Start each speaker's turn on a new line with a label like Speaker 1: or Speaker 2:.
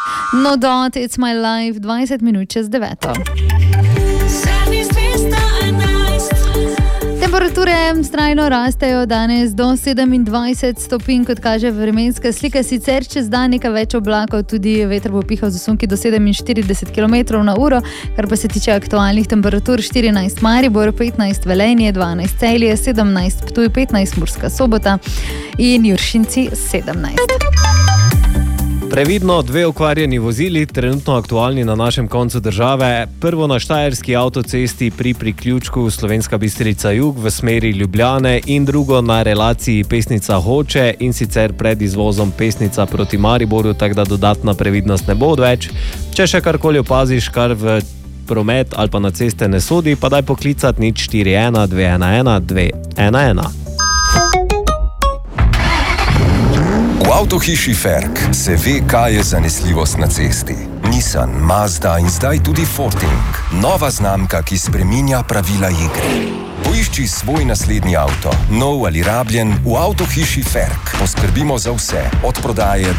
Speaker 1: No Doubt, It's My Life, 20 minut čez 9. Temperature vztrajno rastejo danes do 27 stopinj, kot kaže vremenska slika. Sicer čez dan nekaj več oblakov, tudi veter bo pihal z usunki do 47 km/h, kar pa se tiče aktualnih temperatur: 14 Maribor, 15 Velenje, 12 Celje, 17 Ptuj, 15 Murska Sobota in Juršinci 17.
Speaker 2: Previdno, 2 okvarjeni vozili, trenutno aktualni na našem koncu države. Prvo na štajerski avtocesti pri priključku Slovenska Bistrica Jug v smeri Ljubljane in drugo na relaciji Pesnica Hoče, in sicer pred izvozom Pesnica proti Mariboru, tako da dodatna previdnost ne bo odveč. Če še karkoli opaziš, kar v promet ali pa na ceste ne sodi, pa daj poklicati 041 211 211.
Speaker 3: V Avtohiši Ferk se ve, kaj je zanesljivost na cesti. Nissan, Mazda in zdaj tudi Forting. Nova znamka, ki spreminja pravila igre. Poišči svoj naslednji avto, nov ali rabljen, v Avtohiši Ferk. Poskrbimo za vse, od prodaje